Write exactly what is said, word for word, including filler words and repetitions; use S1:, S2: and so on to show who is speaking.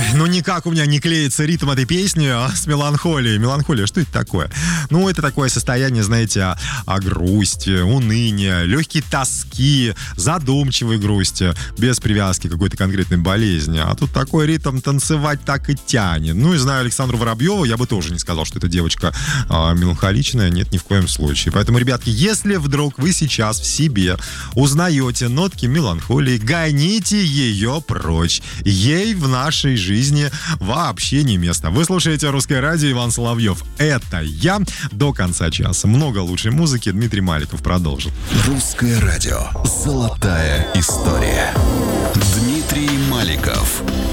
S1: ну никак у меня не клеится ритм этой песни а, с меланхолией. Меланхолия, что это такое? Ну, это такое состояние, знаете, о, о грусти, уныния, легкой тоски, задумчивой грусти, без привязки к какой-то конкретной болезни. А тут такой ритм, танцевать так и тянет. Ну, и знаю Александру Воробьеву, я бы тоже не сказал, что эта девочка а, меланхоличная. Нет, ни в коем случае. Поэтому, ребятки, если вдруг вы сейчас в себе узнаете нотки меланхолии, гоните ее прочь. Ей в нашей жизни вообще не место. Вы слушаете «Русское радио», Иван Соловьев. Это я. До конца часа. Много лучшей музыки. Дмитрий Маликов продолжит.
S2: «Русское радио». Золотая история. Дмитрий Маликов.